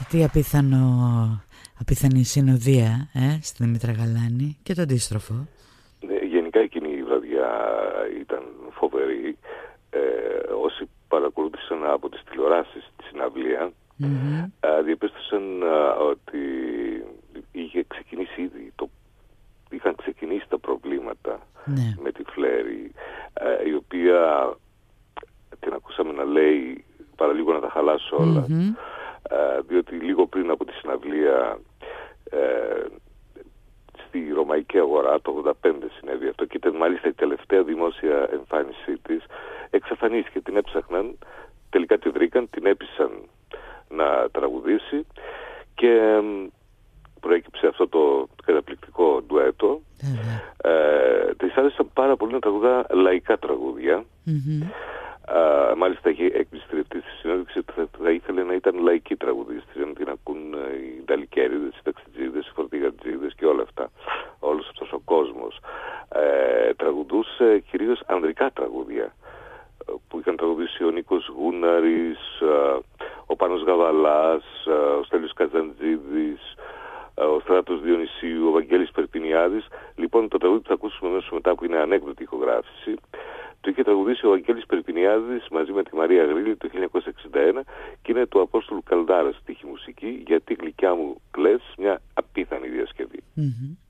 Τι απίθανη συνοδεία στη Δήμητρα Γαλάνη και το αντίστροφο. Γενικά εκείνη η βραδιά ήταν φοβερή. Όσοι παρακολούθησαν από τις τηλεοράσεις τη συναυλία διαπίστωσαν ότι είχαν ξεκινήσει τα προβλήματα με τη Φλέρη, η οποία την ακούσαμε να λέει παραλίγο να τα χαλάσω όλα, διότι λίγο πριν από τη συναυλία στη Ρωμαϊκή Αγορά το 1985 συνέβη αυτό και ήταν μάλιστα η τελευταία δημόσια εμφάνισή της. Εξαφανίστηκε, την έψαχναν, τελικά τη βρήκαν, την έπεισαν να τραγουδήσει και προέκυψε αυτό το καταπληκτικό ντουέτο. Της άρεσαν πάρα πολύ να τραγουδά λαϊκά τραγούδια. Μάλιστα είχε εκπληστευτεί στη συνέντευξη ότι θα ήθελε να ήταν λαϊκή τραγουδίστρια, να την ακούν οι νταλικέριδες, οι ταξιτζίδες, οι φορτηγατζίδες και όλα αυτά, όλος αυτός ο κόσμος. Τραγουδούσε κυρίως ανδρικά τραγούδια που είχαν τραγουδήσει ο Νίκος Γούναρης, ο Πάνος Γαβαλάς, ο Στέλιος Καζαντζίδης, ο Στράτος Διονυσίου, ο Βαγγέλης Περπινιάδης. Λοιπόν, το τραγούδι που θα ακούσουμε αμέσως μετά, που είναι ανέκδοτη ηχογράφηση, το είχε τραγουδήσει ο Βαγγέλης Περπινιάδης μαζί με τη Μαρία Γρήλη το 1961 και είναι του Απόστολου Καλδάρα στίχη μουσική, γιατί γλυκιά μου κλαις, μια απίθανη διασκευή.